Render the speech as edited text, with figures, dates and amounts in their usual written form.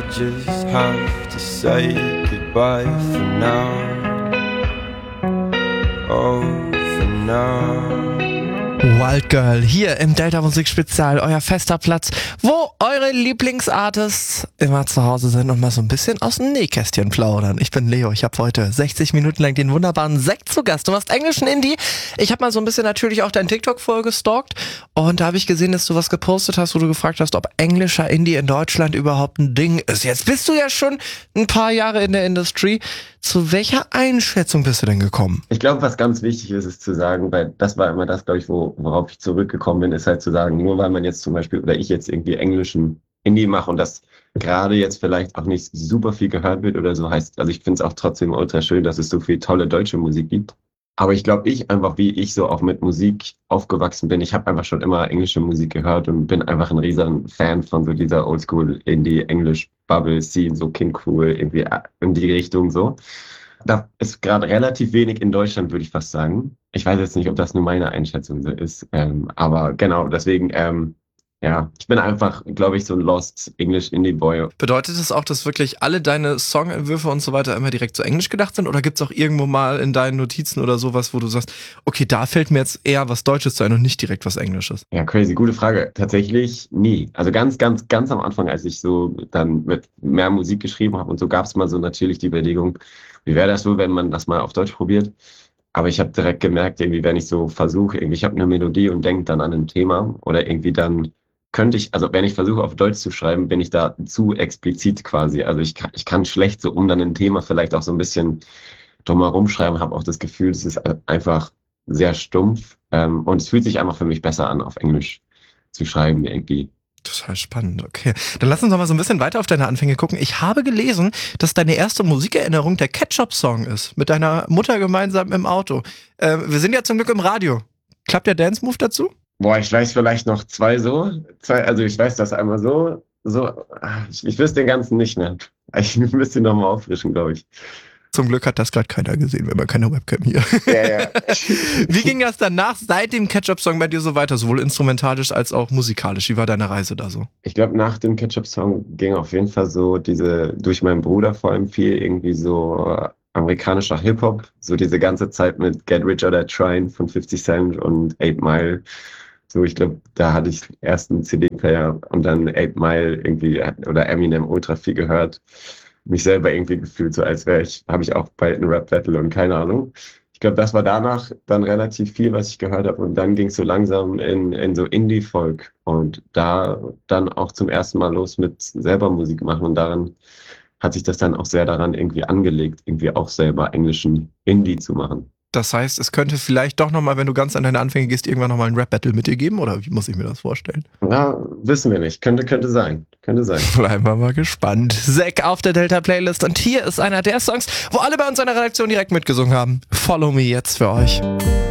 just have to say goodbye for now. Oh, for now. Wild Girl, hier im Delta Musik Spezial, euer fester Platz, wo eure Lieblingsartists immer zu Hause sind und mal so ein bisschen aus dem Nähkästchen plaudern. Ich bin Leo, ich habe heute 60 Minuten lang den wunderbaren Sekt zu Gast. Du machst englischen Indie. Ich habe mal so ein bisschen natürlich auch dein TikTok vorgestalkt und da habe ich gesehen, dass du was gepostet hast, wo du gefragt hast, ob englischer Indie in Deutschland überhaupt ein Ding ist. Jetzt bist du ja schon ein paar Jahre in der Industrie. Zu welcher Einschätzung bist du denn gekommen? Ich glaube, was ganz wichtig ist, ist zu sagen, weil das war immer das, glaube ich, worauf ich zurückgekommen bin, ist halt zu sagen, nur weil man jetzt zum Beispiel, oder ich jetzt irgendwie englischen Indie mache und das gerade jetzt vielleicht auch nicht super viel gehört wird oder so, heißt, also ich finde es auch trotzdem ultra schön, dass es so viel tolle deutsche Musik gibt. Aber ich glaube, wie ich so auch mit Musik aufgewachsen bin, ich habe einfach schon immer englische Musik gehört und bin einfach ein riesen Fan von so dieser Oldschool Indie-English-Bubble-Scene, so King Cruel, irgendwie in die Richtung so. Da ist gerade relativ wenig in Deutschland, würde ich fast sagen. Ich weiß jetzt nicht, ob das nur meine Einschätzung so ist, aber genau, deswegen, ja, ich bin einfach, glaube ich, so ein Lost English Indie Boy. Bedeutet das auch, dass wirklich alle deine Songentwürfe und so weiter immer direkt so englisch gedacht sind? Oder gibt es auch irgendwo mal in deinen Notizen oder sowas, wo du sagst, okay, da fällt mir jetzt eher was Deutsches zu ein und nicht direkt was Englisches? Ja, crazy, gute Frage. Tatsächlich nie. Also ganz am Anfang, als ich so dann mit mehr Musik geschrieben habe und so, gab es mal so natürlich die Überlegung, wie wäre das so, wenn man das mal auf Deutsch probiert? Aber ich habe direkt gemerkt, irgendwie, wenn ich so versuche, irgendwie, ich habe eine Melodie und denke dann an ein Thema oder irgendwie dann könnte ich, also wenn ich versuche auf Deutsch zu schreiben, bin ich da zu explizit quasi. Also ich kann schlecht so um dann ein Thema vielleicht auch so ein bisschen drumherum schreiben, habe auch das Gefühl, es ist einfach sehr stumpf und es fühlt sich einfach für mich besser an, auf Englisch zu schreiben irgendwie. Total spannend, okay. Dann lass uns doch mal so ein bisschen weiter auf deine Anfänge gucken. Ich habe gelesen, dass deine erste Musikererinnerung der Ketchup-Song ist, mit deiner Mutter gemeinsam im Auto. Wir sind ja zum Glück im Radio. Klappt der Dance-Move dazu? Boah, ich weiß vielleicht noch zwei, also ich weiß das einmal so, ich wüsste den ganzen nicht mehr. Ich müsste ihn nochmal auffrischen, glaube ich. Zum Glück hat das gerade keiner gesehen, wenn man keine Webcam hier. Ja. Wie ging das danach, seit dem Ketchup-Song bei dir so weiter, sowohl instrumentalisch als auch musikalisch? Wie war deine Reise da so? Ich glaube, nach dem Ketchup-Song ging auf jeden Fall so durch meinen Bruder vor allem viel irgendwie so amerikanischer Hip-Hop, so diese ganze Zeit mit Get Rich or Die Trying von 50 Cent und 8 Mile. So, ich glaube, da hatte ich erst einen CD-Player und dann 8 Mile irgendwie oder Eminem ultra viel gehört. Mich selber irgendwie gefühlt, so als habe ich auch bald einen Rap-Battle und keine Ahnung. Ich glaube, das war danach dann relativ viel, was ich gehört habe und dann ging es so langsam in so Indie-Folk und da dann auch zum ersten Mal los mit selber Musik machen und daran hat sich das dann auch sehr daran irgendwie angelegt, irgendwie auch selber englischen Indie zu machen. Das heißt, es könnte vielleicht doch nochmal, wenn du ganz an deine Anfänge gehst, irgendwann nochmal ein Rap-Battle mit dir geben? Oder wie muss ich mir das vorstellen? Ja, wissen wir nicht. Könnte sein. Bleiben wir mal gespannt. Zack auf der Delta-Playlist. Und hier ist einer der Songs, wo alle bei uns in der Redaktion direkt mitgesungen haben. Follow Me jetzt für euch.